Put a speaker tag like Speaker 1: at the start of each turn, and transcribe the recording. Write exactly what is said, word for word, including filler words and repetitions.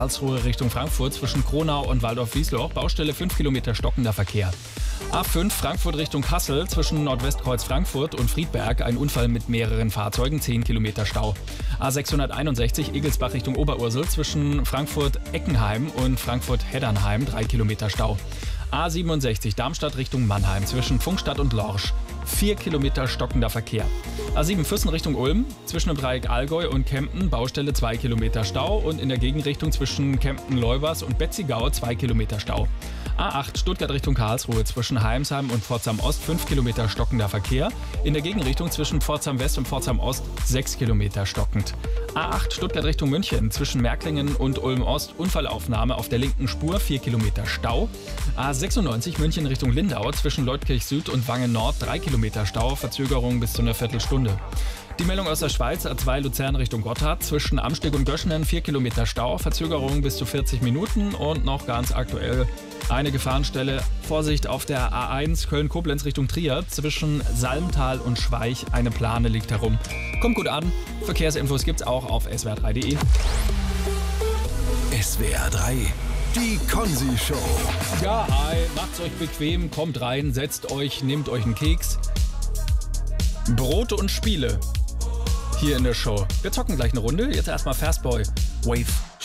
Speaker 1: Karlsruhe Richtung Frankfurt zwischen Kronau und Waldorf-Wiesloch. Baustelle fünf Kilometer stockender Verkehr. A fünf Frankfurt Richtung Kassel zwischen Nordwestkreuz Frankfurt und Friedberg. Ein Unfall mit mehreren Fahrzeugen, zehn Kilometer Stau. A sechshunderteinundsechzig Egelsbach Richtung Oberursel zwischen Frankfurt-Eckenheim und Frankfurt-Heddernheim. drei Kilometer Stau. A siebenundsechzig Darmstadt Richtung Mannheim zwischen Pfungstadt und Lorsch. vier Kilometer stockender Verkehr. A sieben Füssen Richtung Ulm zwischen dem Dreieck Allgäu und Kempten. Baustelle zwei Kilometer Stau und in der Gegenrichtung zwischen Kempten-Leubers und Betzigau zwei Kilometer Stau. A acht Stuttgart Richtung Karlsruhe zwischen Heimsheim und Pforzheim Ost fünf Kilometer stockender Verkehr. In der Gegenrichtung zwischen Pforzheim West und Pforzheim Ost sechs Kilometer stockend. A acht Stuttgart Richtung München zwischen Märklingen und Ulm Ost Unfallaufnahme auf der linken Spur vier Kilometer Stau. A sechsundneunzig München Richtung Lindau zwischen Leutkirch Süd und Wangen Nord drei Kilometer Stau, Verzögerung bis zu einer Viertelstunde. Die Meldung aus der Schweiz, A zwei Luzern Richtung Gotthard zwischen Amsteg und Göschenen vier Kilometer Stau, Verzögerung bis zu vierzig Minuten und noch ganz aktuell eine Gefahrenstelle. Vorsicht auf der A eins Köln-Koblenz Richtung Trier zwischen Salmtal und Schweich. Eine Plane liegt herum. Kommt gut an. Verkehrsinfos gibt's auch auf s w r drei punkt de.
Speaker 2: S W R drei, die Konzi-Show.
Speaker 1: Ja, hi, macht's euch bequem, kommt rein, setzt euch, nehmt euch einen Keks. Brote und Spiele hier in der Show. Wir zocken gleich eine Runde. Jetzt erstmal Fastboy Wave.